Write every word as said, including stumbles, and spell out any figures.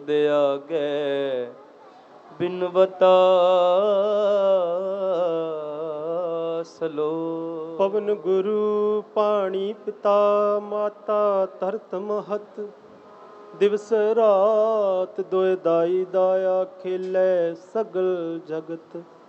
ਦੇ ਆਗੇ ਬਿਨਵਤਾ ਸਲੋ। ਪਵਨ ਗੁਰੂ ਪਾਣੀ ਪਿਤਾ ਮਾਤਾ ਧਰਤ ਮਹਤ, ਦਿਵਸ ਰਾਤ ਦੁਇ ਦਾਈ ਦਾਇਆ ਖੇਲੇ ਸਗਲ ਜਗਤ।